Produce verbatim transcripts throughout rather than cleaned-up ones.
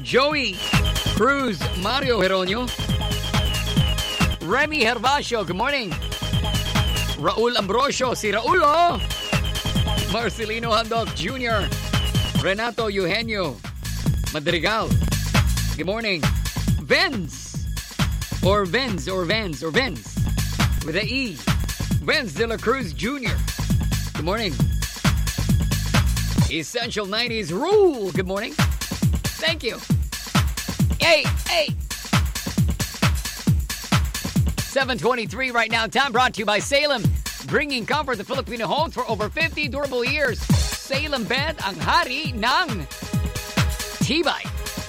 Joey Cruz, Mario Heronio, Remy Herbacio, good morning. Raul Ambrosio, si Raul, oh. Marcelino Handok Junior Renato Eugenio Madrigal, good morning. Vens, or Vens, or Vens, or Vens, with a E. Vens de la Cruz Junior, good morning. Essential nineties Rule, good morning. Thank you. Hey, hey. seven twenty-three right now. Time brought to you by Salem. Bringing comfort to Filipino homes for over fifty durable years. Salem Bed, ang hari ng tibay.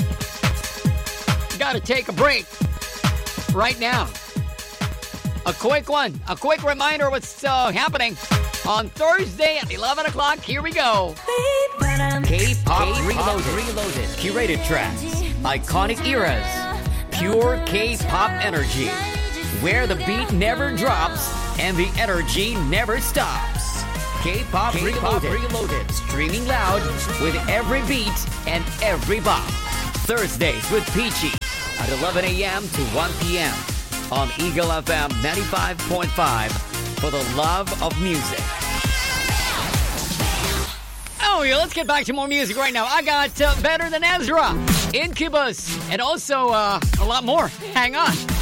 Gotta take a break right now. A quick one. A quick reminder what's uh, happening on Thursday at eleven o'clock. Here we go. K-Pop Reloaded. Reloaded. Curated tracks. Iconic eras. Pure K-Pop energy. Where the beat never drops and the energy never stops. K-Pop, K-Pop Reloaded. Reloaded. Streaming loud with every beat and every bop. Thursdays with Peachy at eleven a.m. to one p.m. on Eagle F M ninety-five point five for the love of music. Oh, yeah, let's get back to more music right now. I got uh, Better Than Ezra, Incubus, and also uh, a lot more. Hang on.